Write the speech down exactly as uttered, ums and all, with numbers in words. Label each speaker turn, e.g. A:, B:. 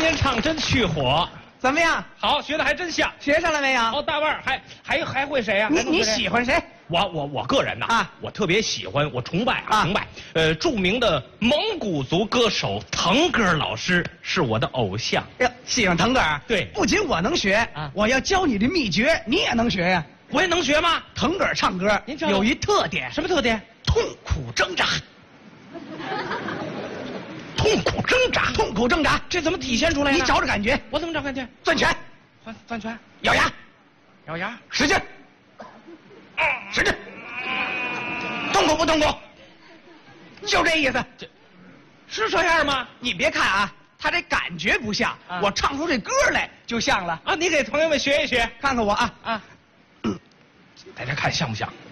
A: 天唱真去火，
B: 怎么样？
A: 好，学的还真像。
B: 学上了没有？
A: 哦，大腕儿还还还会谁呀、
B: 你你喜欢谁？
A: 我我我个人呐
B: 啊，
A: 我特别喜欢，我崇拜啊，
B: 啊
A: 崇拜。呃，著名的蒙古族歌手腾格尔老师是我的偶像。
B: 哟，喜欢腾格尔？
A: 对
B: 不仅我能学，
A: 啊
B: 我要教你的秘诀，你也能学呀。
A: 我也能学吗？
B: 腾格尔唱歌
A: 您教教
B: 有一特点，
A: 什么特点？
B: 痛苦挣扎，
A: 痛苦挣扎。
B: 痛苦挣扎，
A: 这怎么体现出来呢？
B: 你找着感觉，
A: 我怎么找感觉？
B: 攥拳，
A: 攥攥拳，
B: 咬牙，
A: 咬牙，
B: 使劲，使劲，痛苦不痛苦？就这意思。
A: 这是这样吗？
B: 你别看啊，他这感觉不像，
A: 啊
B: 我唱出这歌来就像了。
A: 啊，你给朋友们学一学
B: 看看我啊，
A: 啊。大家看像不像？